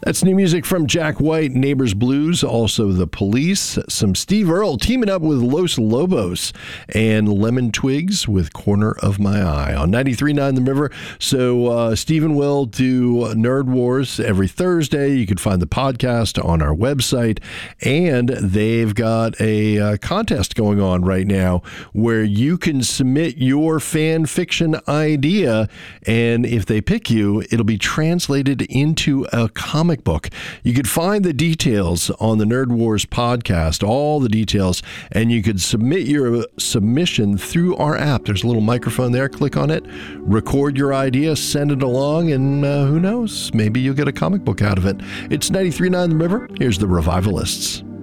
That's new music from Jack White, Neighbors Blues, also The Police, some Steve Earle teaming up with Los Lobos, and Lemon Twigs with Corner of My Eye on 93.9 The River. So Stephen will do Nerd Wars every Thursday. You can find the podcast on our website, and they've got a contest going on right now where you can submit your fan fiction idea, and if they pick you, it'll be translated into a comic book. You could find the details on the Nerd Wars podcast, all the details, and you could submit your submission through our app. There's a little microphone there. Click on it, record your idea, send it along, and who knows, maybe you'll get a comic book out of it. It's 93.9 The River. Here's the Revivalists.